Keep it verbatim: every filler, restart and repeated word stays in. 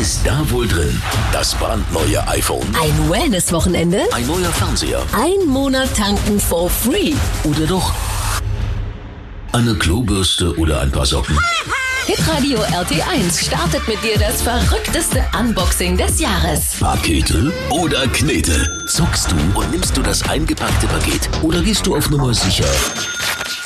ist da wohl drin? Das brandneue iPhone, Ein Wellness-Wochenende? ein neuer Fernseher Ein Monat tanken for free. oder doch eine Klobürste oder ein paar Socken? Hitradio R T eins startet mit dir das verrückteste Unboxing des Jahres. Pakete oder Knete? Zockst du und nimmst du das eingepackte Paket oder gehst du auf Nummer sicher